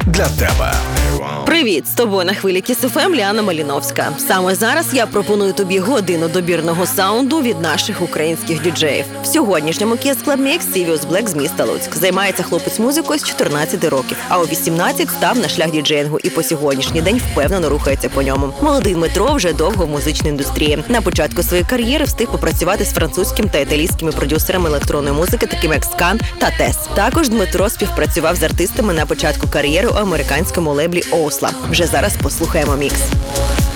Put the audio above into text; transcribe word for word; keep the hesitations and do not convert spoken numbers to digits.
для тебе. Привіт! З тобою на хвилі Кіс еф ем Ліана Маліновська. Саме зараз я пропоную тобі годину добірного саунду від наших українських діджеїв. В сьогоднішньому Kiss Club Mix Сівіус Блек з міста Луцьк. Займається хлопець музикою з чотирнадцяти років, а у вісімнадцять став на шлях діджеїнгу і по сьогоднішній день впевнено рухається по ньому. Молодий Дмитро вже довго в музичній індустрії. На початку своєї кар'єри встиг попрацювати з французькими та італійськими продюсерами електронної музики, такими як Скан та Тес. Також Дмитро співпрацював з артистами на початку кар'єри у американському лейблі Оусла. Вже зараз послухаємо мікс.